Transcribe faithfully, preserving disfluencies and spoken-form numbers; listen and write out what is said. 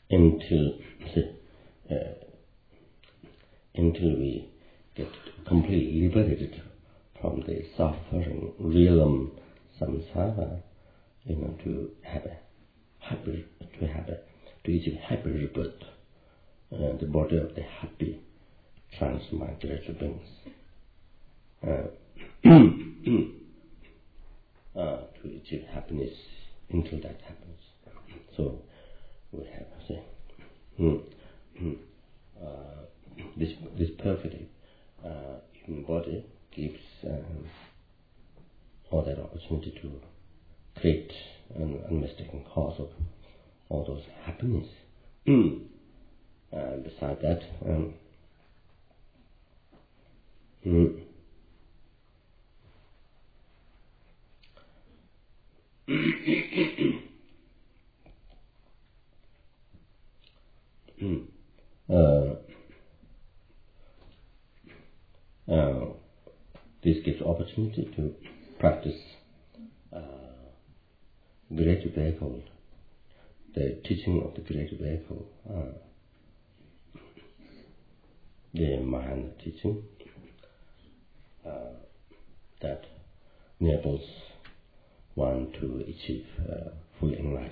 until uh, until we get completely liberated from the suffering realm samsara, you know, to have a happy, to have a, to achieve happy rebirth, uh, the body of the happy transmigratory beings, uh, uh, to achieve happiness until that happens. So we have say, mm, mm, uh, this this perfectly uh, human body gives um, all that opportunity to create an unmistaken cause of all those happiness. And besides that, um, mm, uh, uh, this gives opportunity to practice uh, great vehicle, the teaching of the great vehicle, uh, the Mahayana teaching uh, that enables one to achieve uh, full enlightenment.